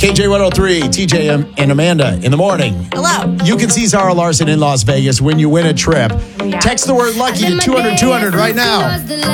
KJ103, TJ and Amanda in the morning. Hello. You can see Zara Larson in Las Vegas when you win a trip. Yeah. Text the word lucky to 200-200 right now.